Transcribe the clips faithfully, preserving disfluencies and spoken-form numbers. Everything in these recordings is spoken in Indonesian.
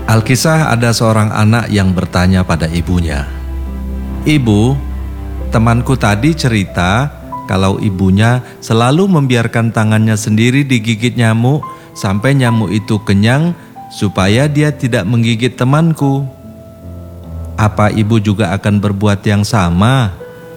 Alkisah ada seorang anak yang bertanya pada ibunya, "Ibu, temanku tadi cerita kalau ibunya selalu membiarkan tangannya sendiri digigit nyamuk sampai nyamuk itu kenyang supaya dia tidak menggigit temanku. Apa ibu juga akan berbuat yang sama?"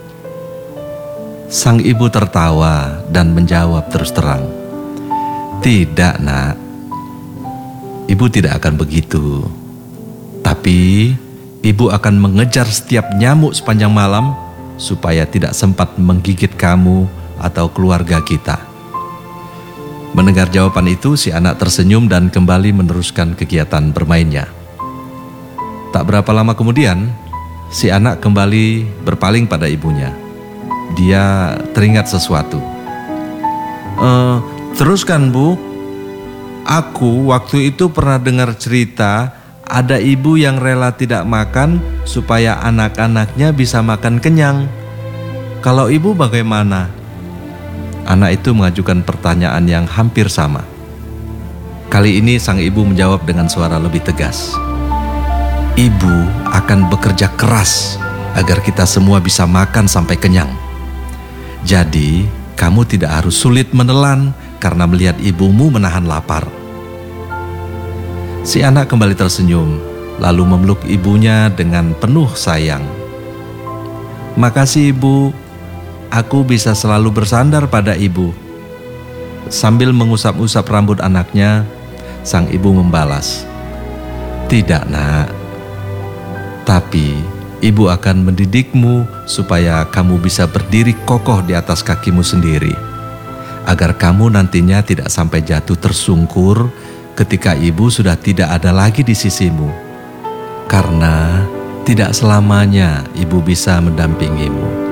Sang ibu tertawa dan menjawab terus terang, "Tidak, Nak. Ibu tidak akan begitu. Tapi ibu akan mengejar setiap nyamuk sepanjang malam supaya tidak sempat menggigit kamu atau keluarga kita." Mendengar jawaban itu, si anak tersenyum dan kembali meneruskan kegiatan bermainnya. Tak berapa lama kemudian, si anak kembali berpaling pada ibunya. Dia teringat sesuatu. E, teruskan, Bu. Aku waktu itu pernah dengar cerita ada ibu yang rela tidak makan supaya anak-anaknya bisa makan kenyang. Kalau ibu bagaimana?" Anak itu mengajukan pertanyaan yang hampir sama. Kali ini sang ibu menjawab dengan suara lebih tegas. "Ibu akan bekerja keras agar kita semua bisa makan sampai kenyang. Jadi kamu tidak harus sulit menelan karena melihat ibumu menahan lapar." Si anak kembali tersenyum, lalu memeluk ibunya dengan penuh sayang. "Makasih, Ibu. Aku bisa selalu bersandar pada Ibu." Sambil mengusap-usap rambut anaknya, sang ibu membalas, "Tidak, Nak. Tapi Ibu akan mendidikmu supaya kamu bisa berdiri kokoh di atas kakimu sendiri, agar kamu nantinya tidak sampai jatuh tersungkur ketika ibu sudah tidak ada lagi di sisimu, karena tidak selamanya ibu bisa mendampingimu."